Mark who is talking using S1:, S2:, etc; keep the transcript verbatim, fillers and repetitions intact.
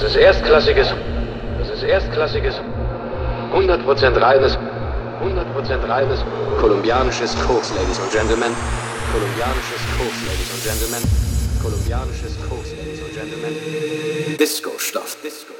S1: ist erstklassiges, das ist erstklassiges, hundert Prozent reines, hundert Prozent reines kolumbianisches Koks, Ladies and Gentlemen. Kolumbianisches Koks, Ladies and Gentlemen. Kolumbianisches Koks, Ladies and Gentlemen. Disco-Stoff, Disco.